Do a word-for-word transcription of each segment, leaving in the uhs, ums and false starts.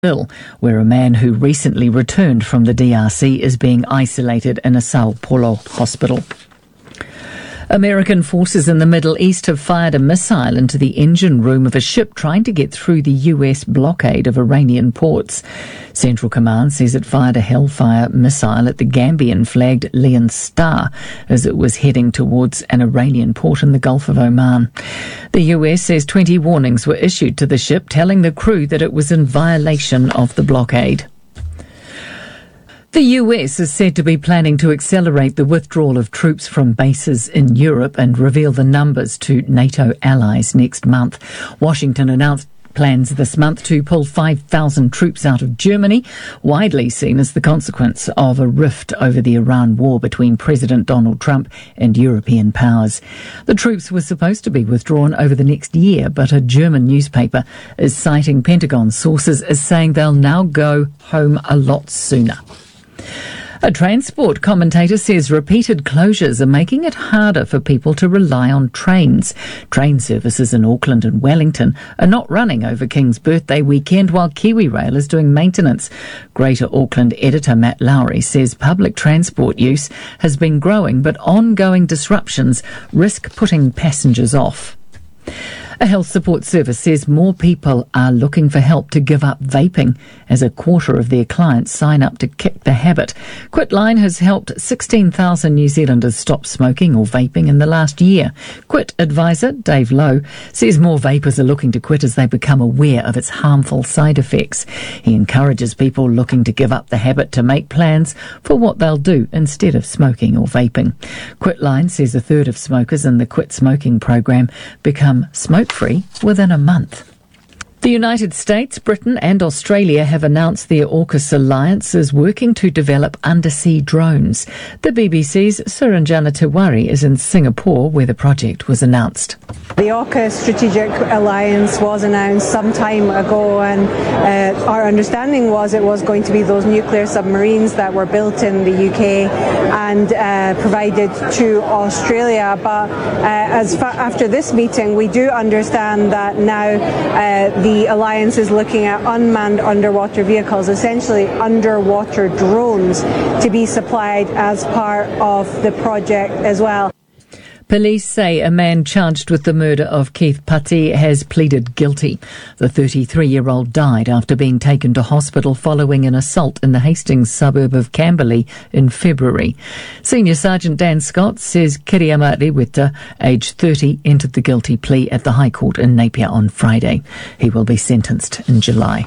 Brazil, where a man who recently returned from the D R C is being isolated in a Sao Paulo hospital. American forces in the Middle East have fired a missile into the engine room of a ship trying to get through the U S blockade of Iranian ports. Central Command says it fired a Hellfire missile at the Gambian-flagged Leon Star as it was heading towards an Iranian port in the Gulf of Oman. The U S says twenty warnings were issued to the ship, telling the crew that it was in violation of the blockade. The U S is said to be planning to accelerate the withdrawal of troops from bases in Europe and reveal the numbers to NATO allies next month. Washington announced plans this month to pull five thousand troops out of Germany, widely seen as the consequence of a rift over the Iran war between President Donald Trump and European powers. The troops were supposed to be withdrawn over the next year, but a German newspaper is citing Pentagon sources as saying they'll now go home a lot sooner. A transport commentator says repeated closures are making it harder for people to rely on trains. Train services in Auckland and Wellington are not running over King's birthday weekend while KiwiRail is doing maintenance. Greater Auckland editor Matt Lowry says public transport use has been growing, but ongoing disruptions risk putting passengers off. A health support service says more people are looking for help to give up vaping as a quarter of their clients sign up to kick the habit. Quitline has helped sixteen thousand New Zealanders stop smoking or vaping in the last year. Quit advisor Dave Lowe says more vapers are looking to quit as they become aware of its harmful side effects. He encourages people looking to give up the habit to make plans for what they'll do instead of smoking or vaping. Quitline says a third of smokers in the Quit Smoking program become smoke-free within a month. The United States, Britain and Australia have announced their AUKUS alliance is working to develop undersea drones. The B B C's Suranjana Tiwari is in Singapore where the project was announced. The AUKUS Strategic Alliance was announced some time ago, and uh, our understanding was it was going to be those nuclear submarines that were built in the U K and uh, provided to Australia. But uh, as fa- after this meeting, we do understand that now uh, the The alliance is looking at unmanned underwater vehicles, essentially underwater drones, to be supplied as part of the project as well. Police say a man charged with the murder of Keith Putty has pleaded guilty. The thirty-three-year-old died after being taken to hospital following an assault in the Hastings suburb of Camberley in February. Senior Sergeant Dan Scott says Kiriyama Rewita, aged thirty, entered the guilty plea at the High Court in Napier on Friday. He will be sentenced in July.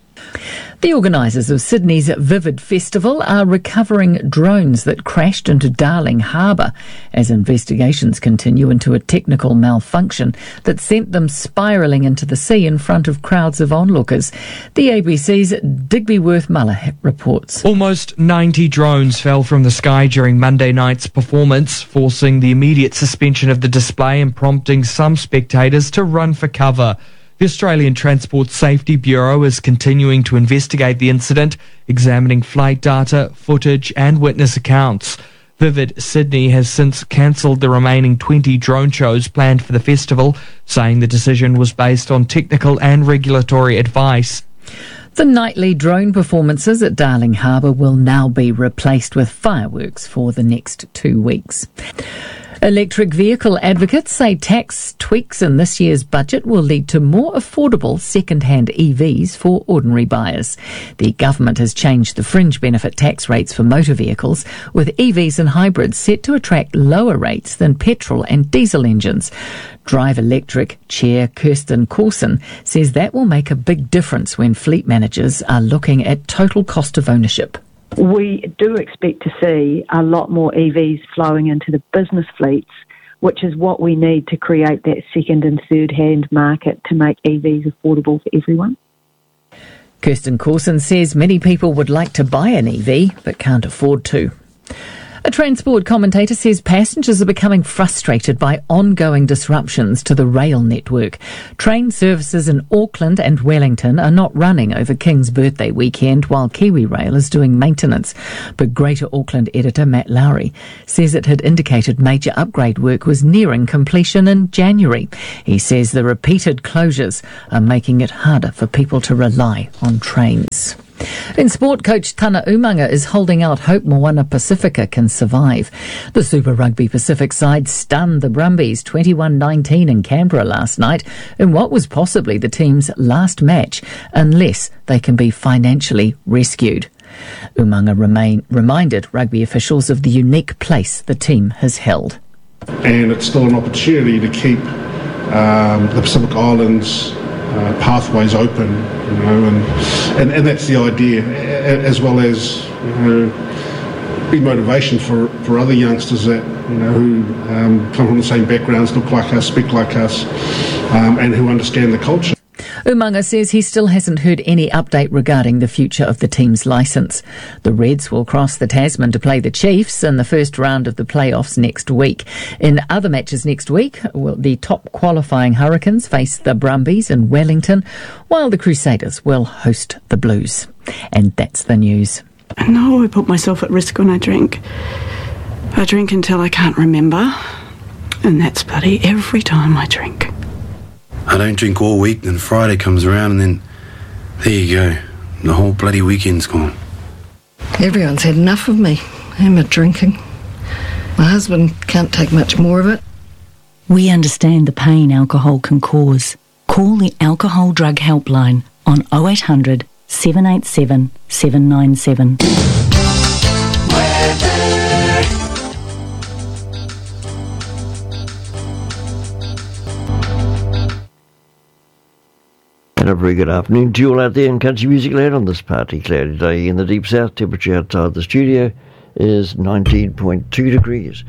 The organisers of Sydney's Vivid Festival are recovering drones that crashed into Darling Harbour as investigations continue into a technical malfunction that sent them spiralling into the sea in front of crowds of onlookers. The A B C's Digby Worth-Muller reports. Almost ninety drones fell from the sky during Monday night's performance, forcing the immediate suspension of the display and prompting some spectators to run for cover. The Australian Transport Safety Bureau is continuing to investigate the incident, examining flight data, footage and witness accounts. Vivid Sydney has since cancelled the remaining twenty drone shows planned for the festival, saying the decision was based on technical and regulatory advice. The nightly drone performances at Darling Harbour will now be replaced with fireworks for the next two weeks. Electric vehicle advocates say tax tweaks in this year's budget will lead to more affordable second-hand E Vs for ordinary buyers. The government has changed the fringe benefit tax rates for motor vehicles, with E Vs and hybrids set to attract lower rates than petrol and diesel engines. Drive Electric Chair Kirsten Coulson says that will make a big difference when fleet managers are looking at total cost of ownership. We do expect to see a lot more E Vs flowing into the business fleets, which is what we need to create that second and third hand market to make E Vs affordable for everyone. Kirsten Coulson says many people would like to buy an E V but can't afford to. A transport commentator says passengers are becoming frustrated by ongoing disruptions to the rail network. Train services in Auckland and Wellington are not running over King's birthday weekend while KiwiRail is doing maintenance. But Greater Auckland editor Matt Lowry says it had indicated major upgrade work was nearing completion in January. He says the repeated closures are making it harder for people to rely on trains. In sport, coach Tana Umanga is holding out hope Moana Pacifica can survive. The Super Rugby Pacific side stunned the Brumbies twenty-one nineteen in Canberra last night in what was possibly the team's last match, unless they can be financially rescued. Umanga remain, reminded rugby officials of the unique place the team has held. And it's still an opportunity to keep um, the Pacific Islands Uh, pathways open, you know, and, and and that's the idea, as well as, you know, be motivation for, for other youngsters that, you know, who um, come from the same backgrounds, look like us, speak like us, um, and who understand the culture. Umanga says he still hasn't heard any update regarding the future of the team's licence. The Reds will cross the Tasman to play the Chiefs in the first round of the playoffs next week. In other matches next week, well, the top qualifying Hurricanes face the Brumbies in Wellington, while the Crusaders will host the Blues. And that's the news. I know I put myself at risk when I drink. I drink until I can't remember, and that's bloody every time I drink. I don't drink all week, then Friday comes around and then there you go, the whole bloody weekend's gone. Everyone's had enough of me and my drinking. My husband can't take much more of it. We understand the pain alcohol can cause. Call the Alcohol Drug Helpline on oh eight hundred, seven eight seven, seven nine seven. And a very good afternoon to you all out there in Country Music Land on this partly cloudy day in the Deep South. Temperature outside the studio is nineteen point two degrees.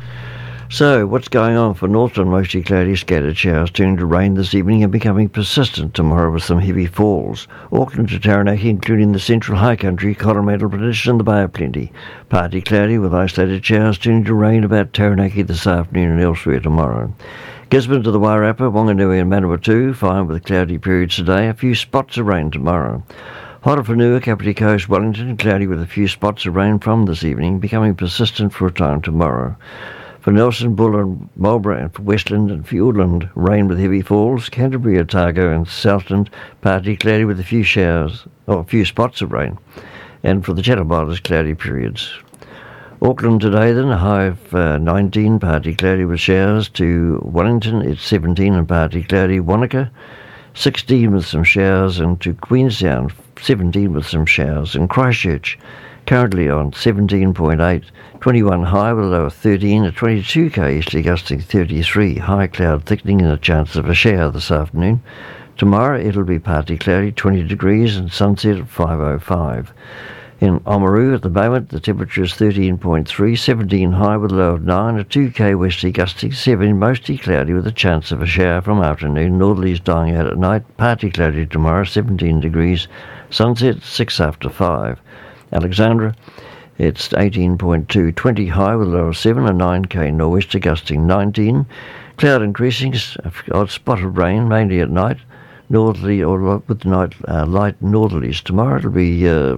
So, what's going on for Northland? Mostly cloudy, scattered showers turning to rain this evening and becoming persistent tomorrow with some heavy falls. Auckland to Taranaki, including the central high country, Coromandel Peninsula and the Bay of Plenty. Partly cloudy with isolated showers turning to rain about Taranaki this afternoon and elsewhere tomorrow. Gisborne to the Wairarapa, Wanganui and Manawatu, fine with cloudy periods today, a few spots of rain tomorrow. Hotoponua, Kapiti Coast, Wellington, cloudy with a few spots of rain from this evening, becoming persistent for a time tomorrow. For Nelson, Bull and Marlborough, and for Westland and Fiordland, rain with heavy falls. Canterbury, Otago and Southland, partly cloudy with a few showers, or a few spots of rain. And for the Channel Islands, cloudy periods. Auckland today then, a high of uh, nineteen, partly cloudy with showers. To Wellington, it's seventeen and partly cloudy. Wanaka, sixteen with some showers. And to Queenstown, seventeen with some showers. And Christchurch, currently on seventeen point eight. twenty-one high with a low of thirteen. A twenty-two k easterly gusting thirty-three. High cloud thickening and a chance of a shower this afternoon. Tomorrow it'll be partly cloudy, twenty degrees and sunset at five oh five. In Oamaru at the moment, the temperature is thirteen point three, seventeen high with a low of nine, a two k westerly gusting seven, mostly cloudy with a chance of a shower from afternoon, northerlies dying out at night, partly cloudy tomorrow, seventeen degrees, sunset six after five. Alexandra, it's eighteen point two, twenty high with a low of seven, a nine k nor'wester gusting nineteen, cloud increasing, odd spot of rain, mainly at night, northerly or with night uh, light northerlies. Tomorrow it'll be Uh,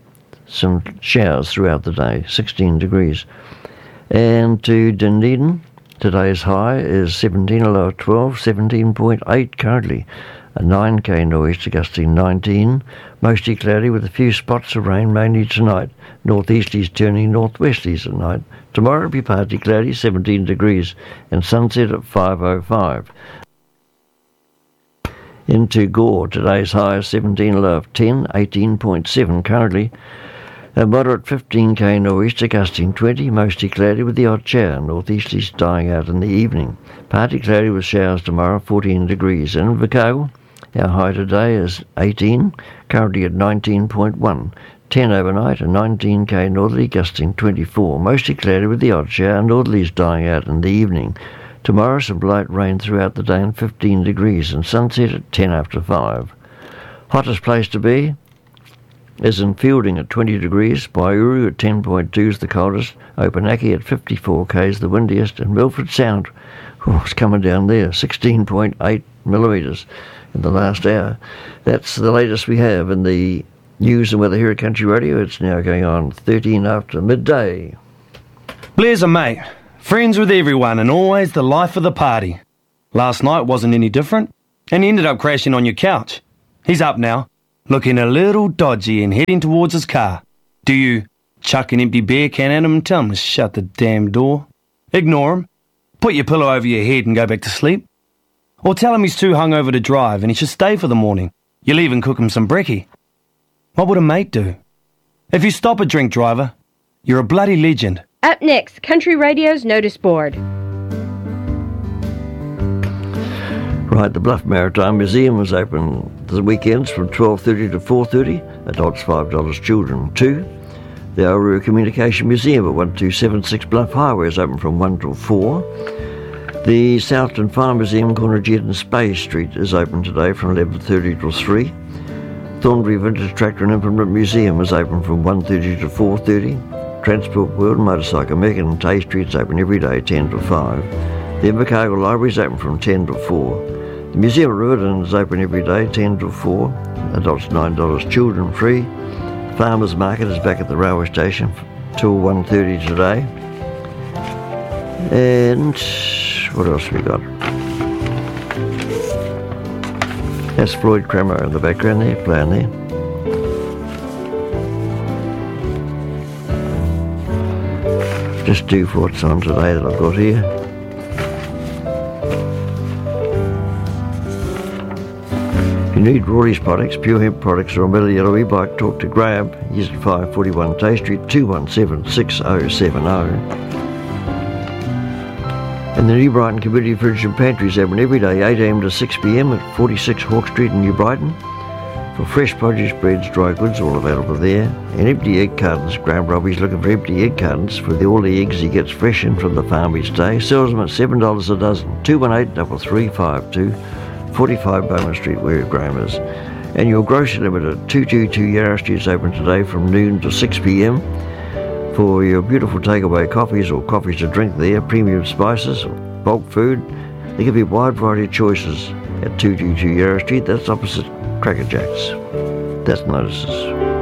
some showers throughout the day, sixteen degrees. And to Dunedin, today's high is seventeen, a low of twelve, seventeen point eight currently. A nine k nor'easter gusting nineteen, mostly cloudy with a few spots of rain, mainly tonight. Northeasterlies turning northwesterlies at night. Tomorrow will be partly cloudy, seventeen degrees, and sunset at five oh five. Into Gore, today's high is seventeen, a low of ten, eighteen point seven currently. A moderate fifteen k nor'easter gusting twenty, mostly cloudy with the odd shower, northeasterlies dying out in the evening. Partly cloudy with showers tomorrow, fourteen degrees. And in Vikau, our high today is eighteen, currently at nineteen point one. ten overnight, a nineteen k northerly gusting twenty-four, mostly cloudy with the odd shower, northerlies dying out in the evening. Tomorrow some light rain throughout the day and fifteen degrees, and sunset at ten after five. Hottest place to be is in Fielding at twenty degrees, Baiuru at ten point two is the coldest, Opunaki at fifty-four k's the windiest, and Milford Sound, oh, it's coming down there, sixteen point eight millimetres in the last hour. That's the latest we have in the news and weather here at Country Radio. It's now going on thirteen after midday. Blair's a mate, friends with everyone and always the life of the party. Last night wasn't any different, and he ended up crashing on your couch. He's up now, looking a little dodgy and heading towards his car. Do you chuck an empty beer can at him and tell him to shut the damn door? Ignore him, put your pillow over your head and go back to sleep? Or tell him he's too hungover to drive and he should stay for the morning? You'll even cook him some brekkie. What would a mate do? If you stop a drink driver, you're a bloody legend. Up next, Country Radio's Notice Board. Right, the Bluff Maritime Museum was open the weekends from twelve thirty to four thirty, adults five dollars, children two. The Aurora Communication Museum at one two seven six Bluff Highway is open from one till four. The Southton Farm Museum, corner Jet and Spey Street, is open today from eleven thirty till three. Thornbury Vintage Tractor and Implement Museum is open from one thirty to four thirty. Transport World Motorcycle Megan and Tay Street is open every day ten to five. The Invercargill Library is open from ten to four. The Museum of Riverton is open every day ten to four. Adults nine dollars, children free. Farmers Market is back at the railway station till one thirty today. And what else have we got? That's Floyd Cramer in the background there, playing there. Just do for what's on today that I've got here. If you need Rory's products, Pure Hemp products, or a metal yellow e-bike, talk to Graham. He's at five forty-one Tay Street, two one seven, six oh seven oh. And the New Brighton Community Fridge and Pantry is open every day, eight a m to six p m at forty-six Hawke Street in New Brighton. For fresh produce, breads, dry goods, all available there. And empty egg cartons. Graham Robbie's looking for empty egg cartons for the, all the eggs he gets fresh in from the farm each day. Sells them at seven dollars a dozen. two one eight, three three five two, forty-five Bowman Street, where Graham is. And your grocery limit at two two two Yarra Street is open today from noon to six p m for your beautiful takeaway coffees or coffees to drink there, premium spices, bulk food. They give you a wide variety of choices at two two two Yarra Street. That's opposite Cracker Jacks. That's Notices.